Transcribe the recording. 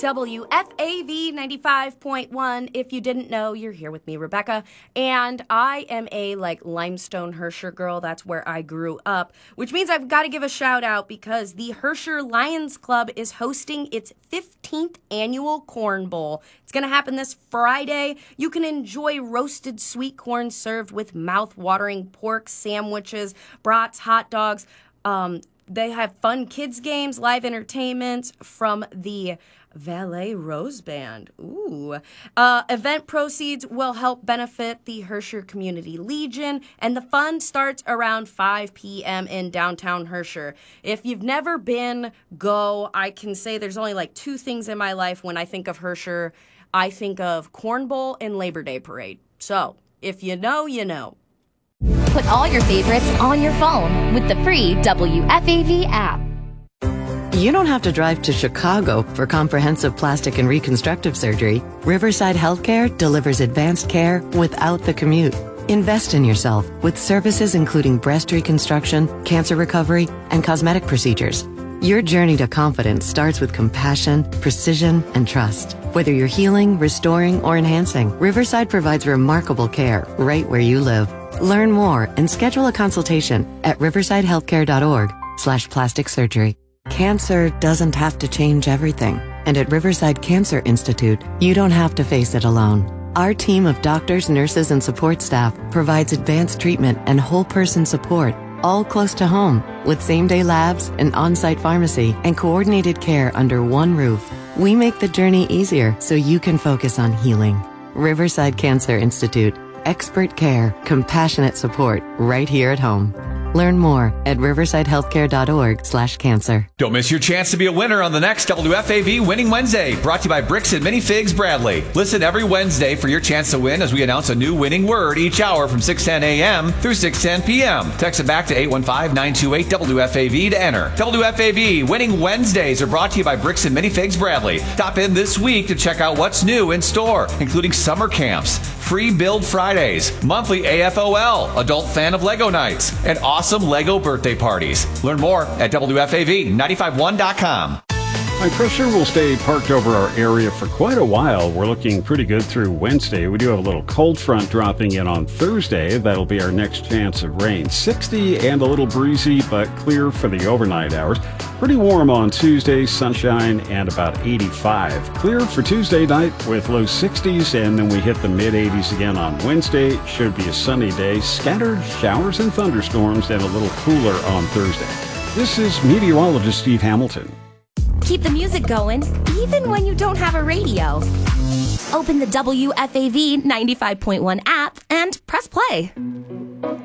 WFAV 95.1. If you didn't know, you're here with me, Rebecca. And I am a limestone Herscher girl. That's where I grew up, which means I've got to give a shout out because the Herscher Lions Club is hosting its 15th annual Corn Bowl. It's going to happen this Friday. You can enjoy roasted sweet corn served with mouth-watering pork sandwiches, brats, hot dogs. They have fun kids games, live entertainment from the Valet Rose Band. Ooh. Event proceeds will help benefit the Herscher Community Legion, and the fun starts around 5 p.m. in downtown Herscher. If you've never been, go. I can say there's only two things in my life when I think of Herscher. I think of Corn Bowl and Labor Day Parade. So, if you know, you know. Put all your favorites on your phone with the free WFAV app. You don't have to drive to Chicago for comprehensive plastic and reconstructive surgery. Riverside Healthcare delivers advanced care without the commute. Invest in yourself with services including breast reconstruction, cancer recovery, and cosmetic procedures. Your journey to confidence starts with compassion, precision, and trust. Whether you're healing, restoring, or enhancing, Riverside provides remarkable care right where you live. Learn more and schedule a consultation at riversidehealthcare.org/plastic surgery. Cancer doesn't have to change everything. And at Riverside Cancer Institute, you don't have to face it alone. Our team of doctors, nurses, and support staff provides advanced treatment and whole person support, all close to home, with same-day labs, an on-site pharmacy, and coordinated care under one roof. We make the journey easier so you can focus on healing. Riverside Cancer Institute. Expert care, compassionate support, right here at home. Learn more at riversidehealthcare.org/cancer. Don't miss your chance to be a winner on the next WFAV Winning Wednesday, brought to you by Bricks and Minifigs Bradley. Listen every Wednesday for your chance to win as we announce a new winning word each hour from 6:10 a.m. through 6:10 p.m. Text it back to 815-928-WFAV to enter. WFAV Winning Wednesdays are brought to you by Bricks and Minifigs Bradley. Stop in this week to check out what's new in store, including summer camps, free build Fridays, monthly AFOL, adult fan of Lego nights, and awesome Lego birthday parties. Learn more at WFAV951.com. High pressure will stay parked over our area for quite a while. We're looking pretty good through Wednesday. We do have a little cold front dropping in on Thursday. That'll be our next chance of rain. 60 and a little breezy, but clear for the overnight hours. Pretty warm on Tuesday, sunshine and about 85. Clear for Tuesday night with low 60s, and then we hit the mid-80s again on Wednesday. Should be a sunny day. Scattered showers and thunderstorms and a little cooler on Thursday. This is meteorologist Steve Hamilton. Keep the music going, even when you don't have a radio. Open the WFAV 95.1 app and press play.